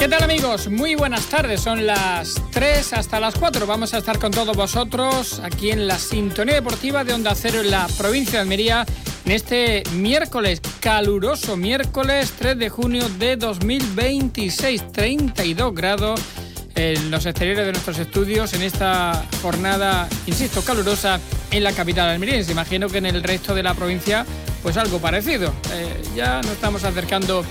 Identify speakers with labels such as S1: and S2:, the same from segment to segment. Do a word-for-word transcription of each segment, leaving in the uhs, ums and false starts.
S1: ¿Qué tal, amigos? Muy buenas tardes, son las tres hasta las cuatro. Vamos a estar con todos vosotros aquí en la sintonía deportiva de Onda Cero en la provincia de Almería en este miércoles, caluroso miércoles tres de junio de dos mil veintiséis, treinta y dos grados en los exteriores de nuestros estudios en esta jornada, insisto, calurosa en la capital almeriense. Imagino que en el resto de la provincia pues algo parecido. Eh, ya nos estamos acercando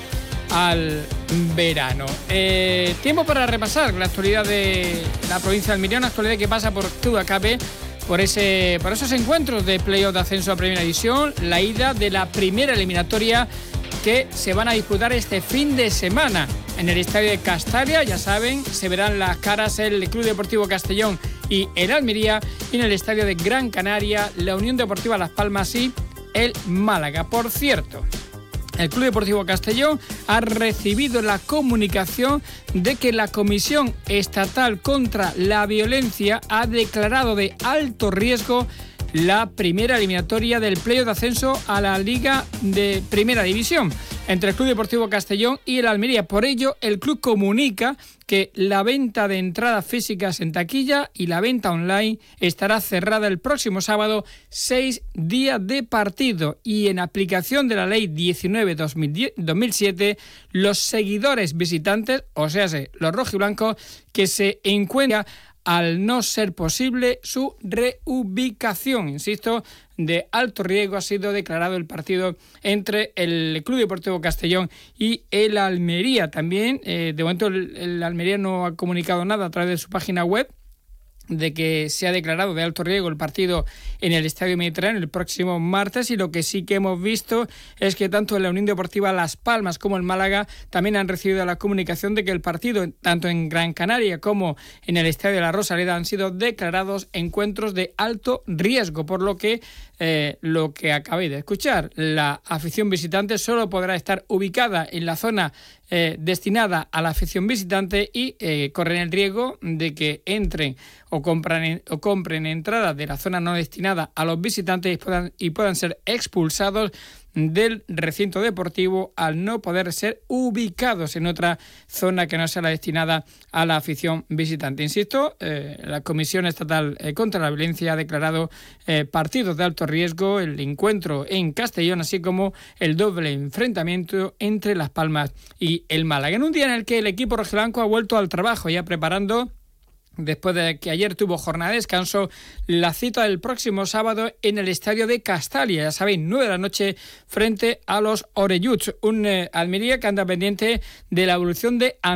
S1: al verano. Eh, tiempo para repasar la actualidad de la provincia de Almería, una actualidad que pasa por todo acabe por ese, por esos encuentros de playoff de ascenso a Primera División, la ida de la primera eliminatoria que se van a disputar este fin de semana en el estadio de Castalia. Ya saben, se verán las caras el Club Deportivo Castellón y el Almería, y en el estadio de Gran Canaria la Unión Deportiva Las Palmas y el Málaga. Por cierto, el Club Deportivo Castellón ha recibido la comunicación de que la Comisión Estatal contra la Violencia ha declarado de alto riesgo la primera eliminatoria del playoff de ascenso a la Liga de Primera División entre el Club Deportivo Castellón y el Almería. Por ello, el club comunica que la venta de entradas físicas en taquilla y la venta online estará cerrada el próximo sábado, seis días de partido. Y en aplicación de la Ley diecinueve barra dos mil siete, los seguidores visitantes, o sea, los rojiblancos, que se encuentran al no ser posible su reubicación. Insisto, de alto riesgo ha sido declarado el partido entre el Club Deportivo Castellón y el Almería. También, eh, de momento, el, el Almería no ha comunicado nada a través de su página web de que se ha declarado de alto riesgo el partido en el Estadio Mediterráneo el próximo martes, y lo que sí que hemos visto es que tanto la Unión Deportiva Las Palmas como el Málaga también han recibido la comunicación de que el partido, tanto en Gran Canaria como en el Estadio de la Rosaleda, han sido declarados encuentros de alto riesgo, por lo que eh, lo que acabéis de escuchar, la afición visitante solo podrá estar ubicada en la zona Eh, destinada a la afición visitante y eh, corren el riesgo de que entren o compren, o compren entradas de la zona no destinada a los visitantes y puedan, y puedan ser expulsados del recinto deportivo al no poder ser ubicados en otra zona que no sea la destinada a la afición visitante. Insisto, eh, la Comisión Estatal eh, contra la Violencia ha declarado eh, partidos de alto riesgo el encuentro en Castellón, así como el doble enfrentamiento entre Las Palmas y el Málaga, en un día en el que el equipo rojiblanco ha vuelto al trabajo, ya preparando, después de que ayer tuvo jornada de descanso, la cita del próximo sábado en el estadio de Castalia. Ya sabéis, nueve de la noche frente a los Orelluts. Un eh, Almería que anda pendiente de la evolución de